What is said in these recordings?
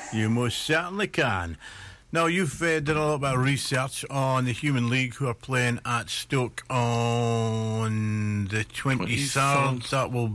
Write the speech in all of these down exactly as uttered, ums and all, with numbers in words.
You most certainly can. Now, you've uh, done a little bit of research on the Human League, who are playing at Stoke on the twenty-third. That will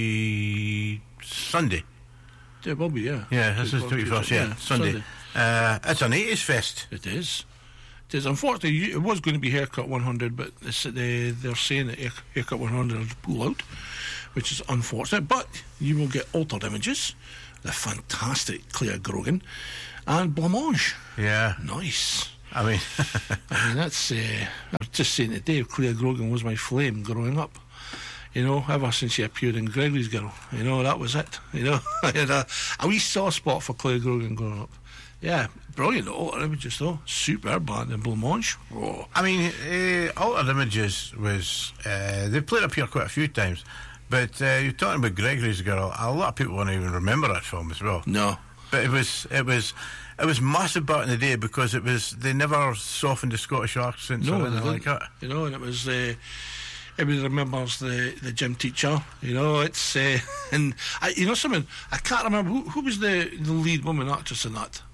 be Sunday. It will be, yeah. Yeah, this is twenty-first, yeah, yeah, Sunday. Sunday. Uh, it's an eighties fest. It is. It is. Unfortunately, it was going to be Haircut one hundred, but they, they're saying that Haircut one hundred will pull out, which is unfortunate. But you will get altered images, the fantastic Claire Grogan, and Blancmange. Yeah. Nice. I mean, I mean that's. Uh, I was just saying today, Claire Grogan was my flame growing up. You know, ever since she appeared in Gregory's Girl. You know, that was it. You know, I had a, a wee soft spot for Claire Grogan growing up. Yeah, brilliant. Altered Images, though. Superb band in Blancmange. Oh. I mean, uh, Altered Images was. Uh, they played up here quite a few times. But uh, you're talking about Gregory's Girl. A lot of people won't even remember that film as well. No. But it was it was it was massive back in the day because it was they never softened the Scottish accents no, or anything like that. You know, and it was uh, everybody remembers the, the gym teacher. You know, it's uh, and I, you know something. I can't remember who, who was the, the lead woman actress in that.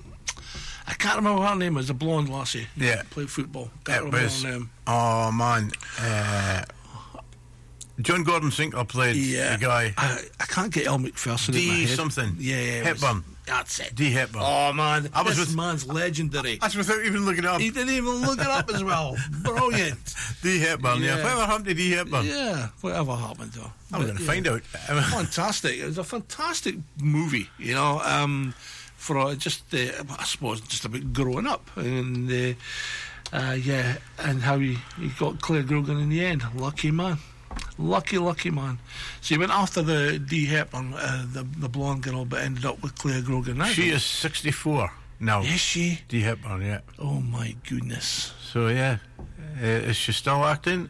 I can't remember what her name was. The blonde lassie. Yeah, played football. Can't it remember was. her name. Oh man. Uh, John Gordon Sinclair played yeah. the guy. I, I can't get Elle Macpherson D in my head. something. Yeah, yeah. Hepburn. Was, that's it. D Hepburn. Oh man, I was this with, man's legendary. That's without even looking it up. He didn't even look it up as well. Brilliant. D Hepburn. Yeah. yeah. Whatever happened to D Hepburn? Yeah. Whatever happened to her? I'm going to yeah. find out. Fantastic. It was a fantastic movie. You know. Um, for uh, just uh, I suppose just about growing up and uh, uh, yeah, and how he, he got Claire Grogan in the end. Lucky man. Lucky, lucky man. So he went after the D Hepburn, uh, the the blonde girl, but ended up with Claire Grogan. Now she is sixty-four now. Is she? D Hepburn, yeah. Oh my goodness. So yeah, uh, is she still acting?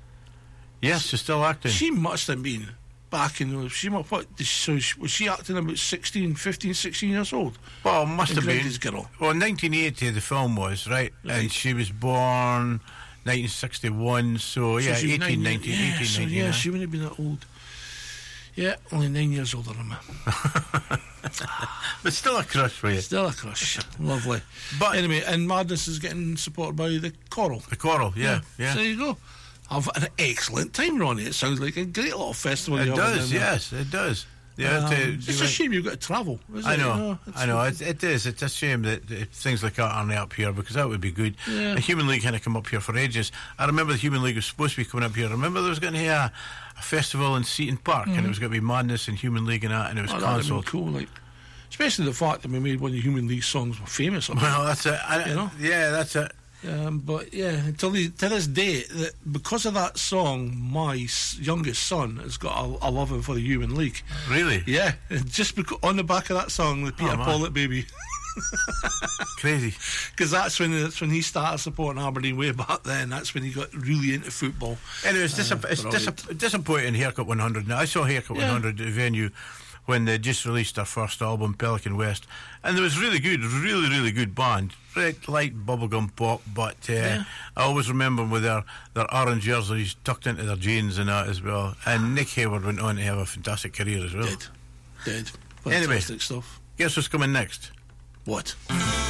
Yes, she's still acting. She must have been back in those. She what? So was she acting about sixteen, fifteen, sixteen years old? Well, must have been. Girl. Well, nineteen eighty the film was right, right. And she was born nineteen sixty-one, so, so yeah, eighteen, nineteen, yeah, eighteen, so nineteen. Yeah, she wouldn't have been that old. Yeah, only nine years older than me. But still a crush for you. Still a crush. Lovely. But anyway, and Madness is getting supported by the Coral. The Coral, yeah, yeah. yeah. So there you go. I've had an excellent time, Ronnie. It sounds like a great little festival. It does, yes, it does. Yeah, um, to, it's a like, shame you've got to travel. Isn't I know, it? You know I know. It, it is. It's a shame that, that things like that aren't up here because that would be good. Yeah. The Human League kind of come up here for ages. I remember the Human League was supposed to be coming up here. I remember there was going to be a, a festival in Seaton Park, mm-hmm. and it was going to be Madness and Human League and that, and it was oh, cancelled. Cool, like especially the fact that we made one of the Human League songs more famous. Well, that's it. I, you know? Yeah, that's it. Um, but yeah, until the, to this day, that because of that song, my s- youngest son has got a, a loving for the Human League. Really? Yeah, just because on the back of that song, the Peter oh, Pollitt baby. Crazy. Because that's when that's when he started supporting Aberdeen way back then. That's when he got really into football. Anyway, it's, dis- uh, it's dis- disappointing. Haircut one hundred. Now I saw Haircut yeah. one hundred at the venue when they just released their first album, Pelican West, and it was really good, really, really good band. Right, light bubblegum pop, but uh, yeah. I always remember them with their, their orange jerseys tucked into their jeans and that as well. And Nick Hayward went on to have a fantastic career as well. Did, did. Anyway, stuff. Guess what's coming next? What?